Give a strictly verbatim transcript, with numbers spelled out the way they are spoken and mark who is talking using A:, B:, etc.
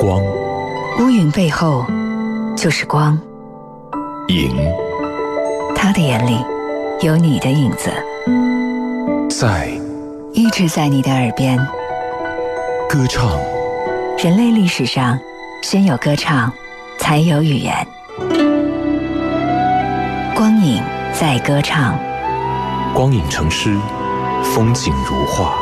A: 光，
B: 乌云背后就是光。
A: 影，
B: 他的眼里有你的影子，
A: 在
B: 一直在你的耳边。
A: 歌唱。
B: 人类历史上，先有歌唱，才有语言。光影在歌唱，
A: 光影成诗，风景如画。